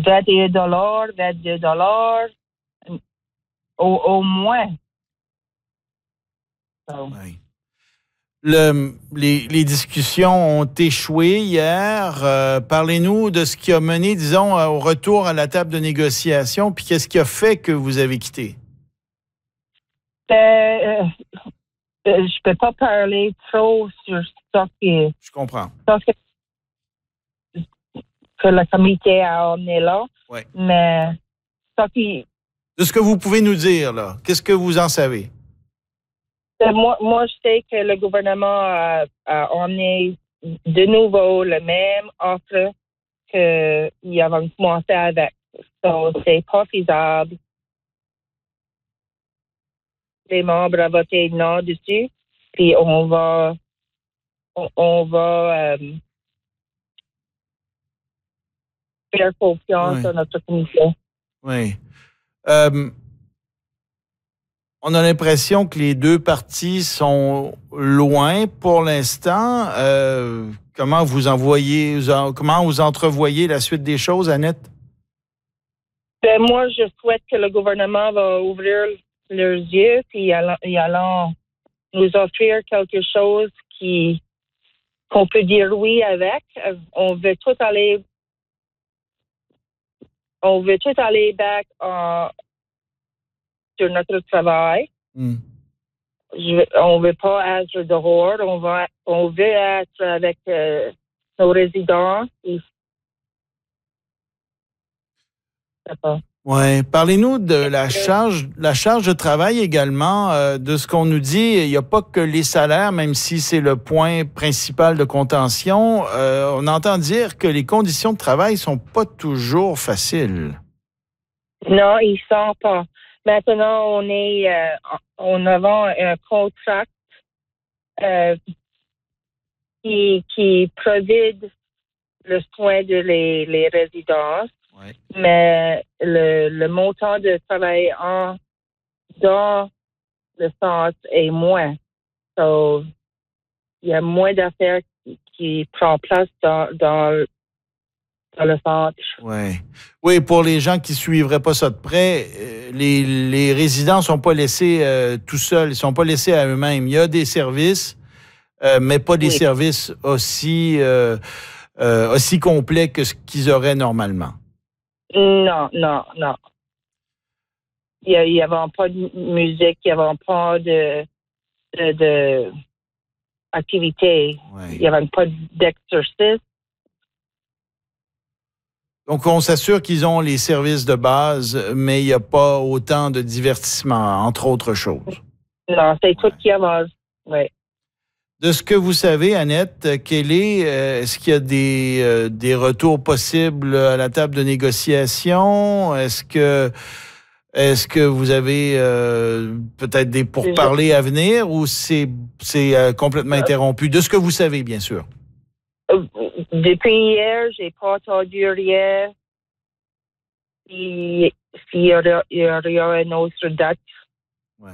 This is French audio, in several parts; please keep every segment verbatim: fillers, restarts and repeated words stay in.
vingt et un dollars, vingt-deux dollars, au, au moins. So. Oui. Le, les, les discussions ont échoué hier. Euh, parlez-nous de ce qui a mené, disons, au retour à la table de négociation, puis qu'est-ce qui a fait que vous avez quitté? Euh, euh, je peux pas parler trop sur ça que, Je comprends. ça que, que le comité a emmené là, Oui. mais ça qui... De ce que vous pouvez nous dire, là, qu'est-ce que vous en savez? Moi, moi, je sais que le gouvernement a, a emmené de nouveau le même offre qu'ils avaient commencé avec. So, c'est pas faisable. Les membres ont voté non dessus, puis on va, on, on va euh, faire confiance Oui. à notre commission. Oui. Euh, on a l'impression que les deux partis sont loin pour l'instant. Euh, comment vous en voyez, comment vous entrevoyez la suite des choses, Annette? Ben, moi, je souhaite que le gouvernement va ouvrir leurs yeux puis allant, allant nous offrir quelque chose qui qu'on peut dire oui avec. On veut tout aller on veut tout aller back en, sur notre travail. Mm. Je, on veut pas être dehors. On va on veut être avec euh, nos résidents. Et, c'est pas. Oui. Parlez-nous de la charge, la charge de travail également. Euh, de ce qu'on nous dit, il n'y a pas que les salaires, même si c'est le point principal de contention. Euh, on entend dire que les conditions de travail sont pas toujours faciles. Non, ils sont pas. Maintenant, on est, euh, on a un contrat euh, qui, qui provide le soin de les, les résidences. Ouais. Mais le, le montant de travail en, dans le centre est moins. So, il y a moins d'affaires qui, qui prennent place dans, dans, dans le centre. Ouais. Oui, pour les gens qui ne suivraient pas ça de près, euh, les, les résidents ne sont pas laissés euh, tout seuls, ils ne sont pas laissés à eux-mêmes. Il y a des services, euh, mais pas des Oui. services aussi, euh, euh, aussi complets que ce qu'ils auraient normalement. Non, non, non. Il n'y avait pas de musique, il n'y avait pas de, de, de activité. Ouais. Il n'y avait pas d'exercice. Donc, on s'assure qu'ils ont les services de base, mais il n'y a pas autant de divertissement, entre autres choses. Non, c'est Ouais. tout qui avance. Oui. De ce que vous savez, Annette, quel est, euh, est-ce qu'il y a des, euh, des retours possibles à la table de négociation? Est-ce que, est-ce que vous avez euh, peut-être des pourparlers à venir ou c'est, c'est euh, complètement interrompu? De ce que vous savez, bien sûr. Depuis hier, j'ai pas entendu rien. S'il y aura, il y aura une autre date. Ouais.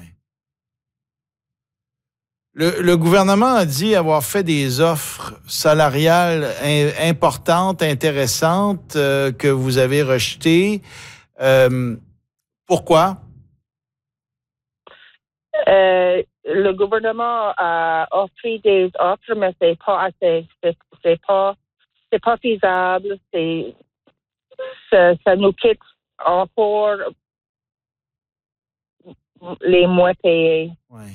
Le, le gouvernement a dit avoir fait des offres salariales in, importantes, intéressantes, euh, que vous avez rejetées. Euh, pourquoi? Euh, le gouvernement a offert des offres, mais c'est pas assez. C'est, c'est pas, c'est pas faisable. C'est, ça, ça nous quitte encore les moins payés. Ouais.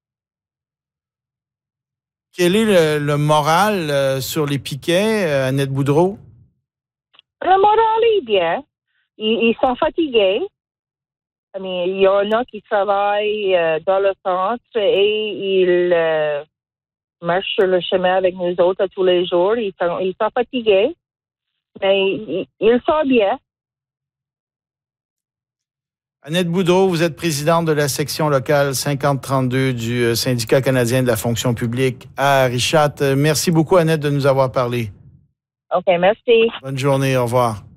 Quel est le, le moral euh, sur les piquets, euh, Annette Boudreau? Le moral est bien. Ils, ils sont fatigués. I mean, il y en a qui travaillent euh, dans le centre et ils euh, marchent sur le chemin avec nous autres tous les jours. Ils sont, ils sont fatigués, mais ils, ils sont bien. Annette Boudreau, vous êtes présidente de la section locale cinquante trente-deux du Syndicat canadien de la fonction publique à Richat. Merci beaucoup, Annette, de nous avoir parlé. OK, merci. Bonne journée, au revoir.